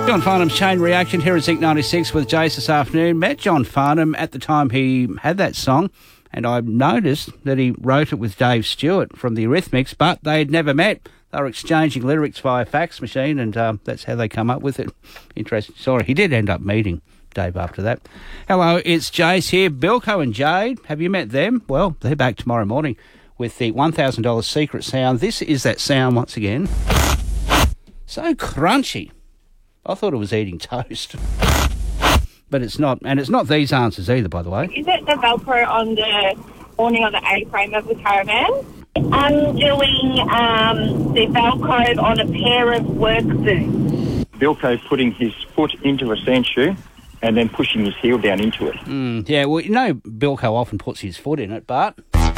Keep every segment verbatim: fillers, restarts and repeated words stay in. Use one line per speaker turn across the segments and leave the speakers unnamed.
John Farnham's Chain Reaction here at Zinc ninety-six with Jace this afternoon. Met John Farnham at the time he had that song, and I noticed that he wrote it with Dave Stewart from the Eurythmics, but they had never met. They were exchanging lyrics via fax machine, and um, that's how they come up with it. Interesting story. He did end up meeting Dave after that. Hello, it's Jace here. Bilko and Jade, have you met them? Well, they're back tomorrow morning with the one thousand dollars secret sound. This is that sound once again. So crunchy. I thought it was eating toast. But it's not. And it's not these answers either, by the way.
Is it the Velcro on the awning on the A-frame of the caravan?
I'm doing um, the Velcro on a pair of work boots.
Bilko putting his foot into a sand shoe and then pushing his heel down into it.
Mm, yeah, well, you know, Bilko often puts his foot in it, but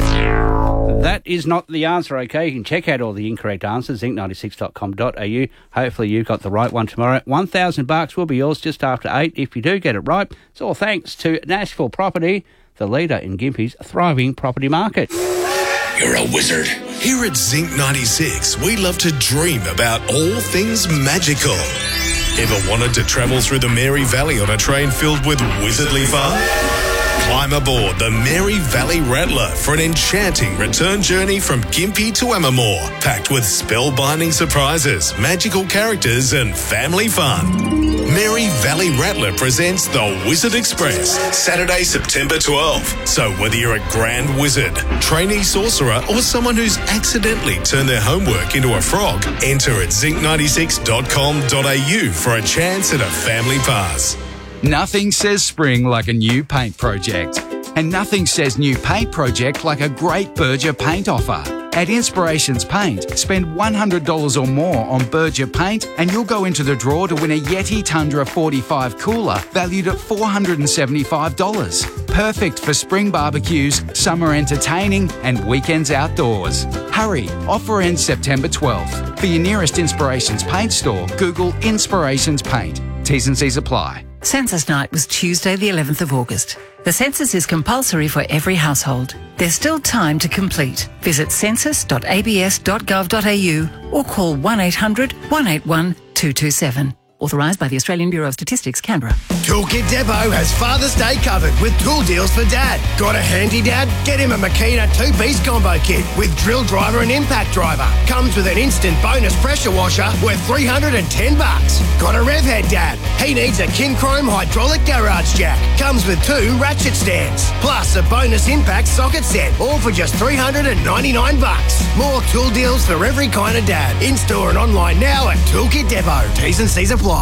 that is not the answer, okay? You can check out all the incorrect answers, zinc ninety-six dot com dot a u. Hopefully you got the right one tomorrow. one thousand bucks will be yours just after eight if you do get it right. It's all thanks to Nashville Property, the leader in Gympie's thriving property market.
You're a wizard. Here at Zinc ninety-six, we love to dream about all things magical. Ever wanted to travel through the Mary Valley on a train filled with wizardly fun? Climb aboard the Mary Valley Rattler for an enchanting return journey from Gympie to Amamore, packed with spellbinding surprises, magical characters and family fun. Mary Valley Rattler presents the Wizard Express, Saturday, September twelfth. So whether you're a grand wizard, trainee sorcerer or someone who's accidentally turned their homework into a frog, enter at zinc ninety-six dot com dot a u for a chance at a family pass.
Nothing says spring like a new paint project. And nothing says new paint project like a great Berger paint offer. At Inspirations Paint, spend one hundred dollars or more on Berger paint and you'll go into the draw to win a Yeti Tundra forty-five cooler valued at four hundred seventy-five dollars. Perfect for spring barbecues, summer entertaining and weekends outdoors. Hurry, offer ends September twelfth. For your nearest Inspirations Paint store, Google Inspirations Paint. T's and C's apply.
Census night was Tuesday the eleventh of August. The census is compulsory for every household. There's still time to complete. Visit census dot a b s dot gov dot a u or call one eight hundred, one eight one, two two seven. Authorised by the Australian Bureau of Statistics, Canberra.
Toolkit Depot has Father's Day covered with tool deals for Dad. Got a handy dad? Get him a Makita two-piece combo kit with drill driver and impact driver. Comes with an instant bonus pressure washer worth three hundred ten bucks. Got a rev head dad? He needs a Kin Chrome hydraulic garage jack. Comes with two ratchet stands. Plus a bonus impact socket set, all for just three hundred ninety-nine bucks. More tool deals for every kind of dad. In store and online now at Toolkit Depot. T's and C's apply.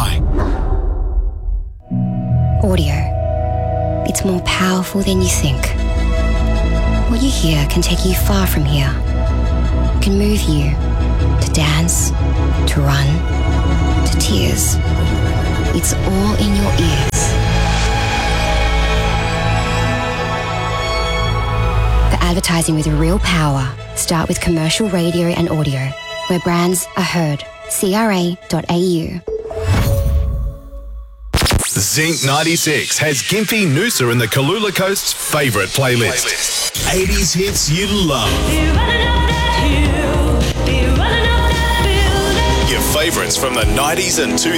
Audio. It's more powerful than you think. What you hear can take you far from here. It can move you to dance, to run, to tears. It's all in your ears. For advertising with real power, start with commercial radio and audio, where brands are heard. C R A dot A U.
Zinc ninety-six has Gympie, Noosa and the Kalula Coast's favourite playlist. playlist. eighties hits you love. Your favourites from the nineties and two